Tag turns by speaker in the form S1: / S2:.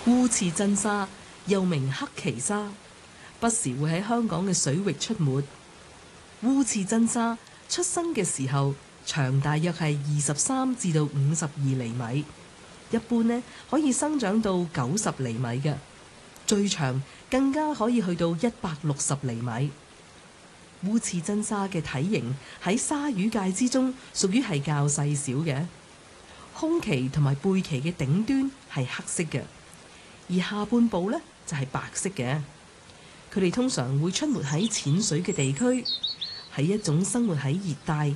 S1: 烏翅真沙又名黑鰭鯊，不時會喺香港嘅水域出沒。烏翅真沙出生嘅時候長大約係23至到52厘米，一般呢可以生長到90厘米嘅，最長更加可以去到160厘米。烏翅真沙嘅體型喺鯊魚界之中屬於係較細小嘅，胸鰭同埋背鰭嘅頂端係黑色嘅，而下半部呢就係白色嘅。佢哋通常會出沒喺淺水嘅地區，係一種生活喺熱帶